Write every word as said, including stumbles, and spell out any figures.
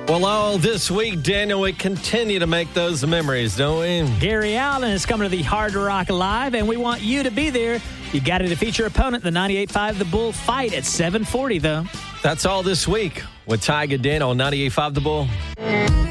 Well, all this week, Daniel, we continue to make those memories, don't we? Gary Allen is coming to the Hard Rock Live, and we want you to be there. You got to defeat your opponent, the ninety-eight point five The Bull Fight at seven forty, though. That's all this week with Ty Gadin on ninety-eight point five The Bull.